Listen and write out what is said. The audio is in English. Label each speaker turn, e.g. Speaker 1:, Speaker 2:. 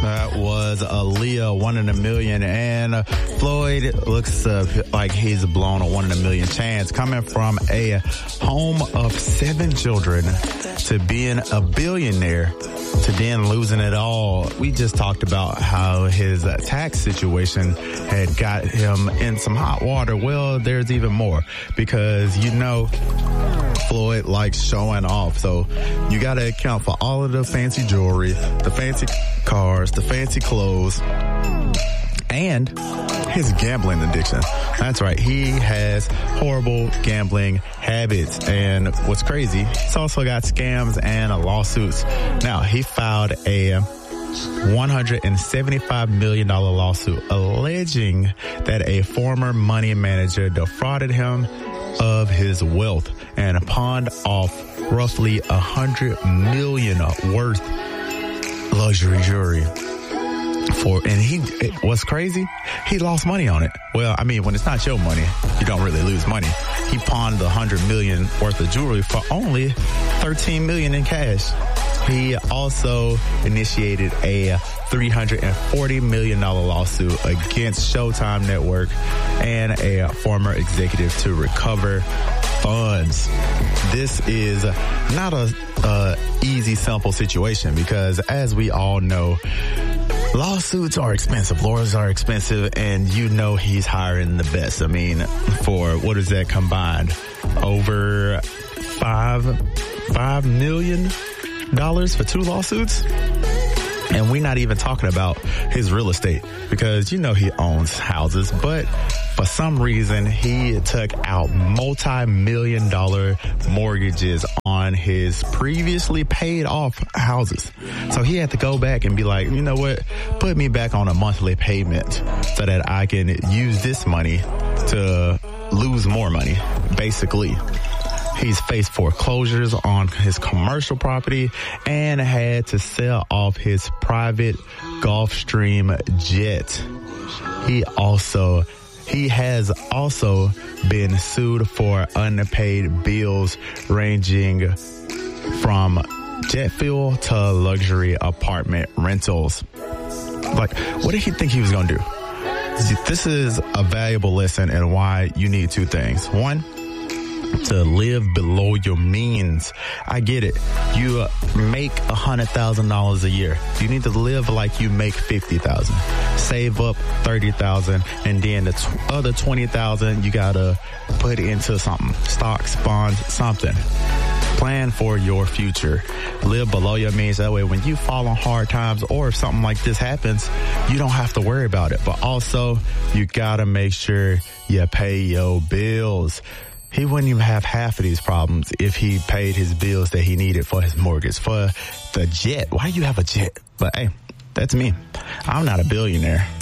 Speaker 1: That was Aaliyah, 1 in a Million. And Floyd looks like he's blown a 1 in a million chance, coming from a home of 7 children to being a billionaire to then losing it all. We just talked about how his tax situation had got him in some hot water. Well, there's even more, because Floyd likes showing off. So you got to account for all of the fancy jewelry, the fancy cars, the fancy clothes, and his gambling addiction. That's right. He has horrible gambling habits. And what's crazy, he's also got scams and lawsuits. Now, he filed a $175 million lawsuit alleging that a former money manager defrauded him of his wealth and pawned off roughly $100 million worth luxury jewelry. What's crazy? He lost money on it. Well, I mean, when it's not your money, you don't really lose money. He pawned the $100 million worth of jewelry for only $13 million in cash. He also initiated a $340 million lawsuit against Showtime Network and a former executive to recover funds. This is not a easy, simple situation, because as we all know, lawsuits are expensive, lawyers are expensive, and he's hiring the best. I mean, for what is that combined? Over $5 million for 2 lawsuits? And we're not even talking about his real estate, because he owns houses, but for some reason he took out multi-million-dollar mortgages on his previously paid off houses. So he had to go back and be like, you know what, put me back on a monthly payment so that I can use this money to lose more money, basically. He's faced foreclosures on his commercial property and had to sell off his private Gulfstream jet. He has also been sued for unpaid bills ranging from jet fuel to luxury apartment rentals. Like, what did he think he was going to do? This is a valuable lesson in why you need 2 things. One, to live below your means. I get it. You make $100,000 a year. You need to live like you make $50,000. Save up $30,000, and then the other $20,000 you gotta put into something. Stocks, bonds, something. Plan for your future. Live below your means. That way, when you fall on hard times or if something like this happens, you don't have to worry about it. But also, you gotta make sure you pay your bills. He wouldn't even have half of these problems if he paid his bills that he needed for his mortgage, for the jet. Why do you have a jet? But hey, that's me. I'm not a billionaire.